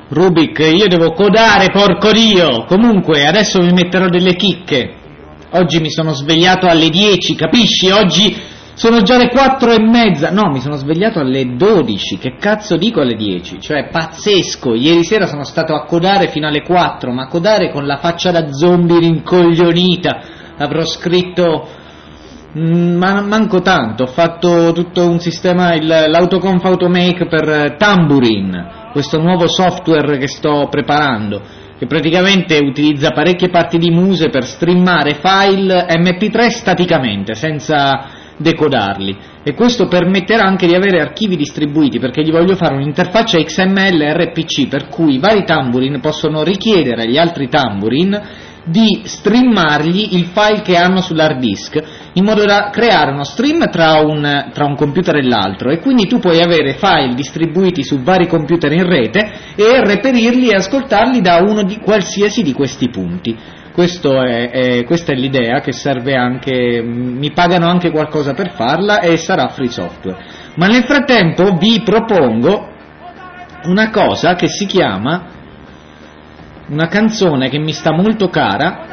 Rubik, io devo codare, porco Dio! Comunque, adesso mi metterò delle chicche. Oggi mi sono svegliato alle 10, capisci? Oggi sono già le 4:30. No, mi sono svegliato alle 12. Che cazzo dico alle 10? Cioè, pazzesco. Ieri sera sono stato a codare fino alle 4, ma codare con la faccia da zombie rincoglionita. Avrò scritto... manco tanto, ho fatto tutto un sistema, l'autoconf automake per Tambourine, questo nuovo software che sto preparando, che praticamente utilizza parecchie parti di Muse per streamare file MP3 staticamente, senza decodarli, e questo permetterà anche di avere archivi distribuiti, perché gli voglio fare un'interfaccia XML RPC per cui i vari Tambourine possono richiedere agli altri Tambourine di streamargli il file che hanno sull'hard disk, in modo da creare uno stream tra un computer e l'altro, e quindi tu puoi avere file distribuiti su vari computer in rete e reperirli e ascoltarli da uno di qualsiasi di questi punti. Questa è l'idea, che serve anche, mi pagano anche qualcosa per farla e sarà free software. Ma nel frattempo vi propongo una cosa che si chiama, una canzone che mi sta molto cara,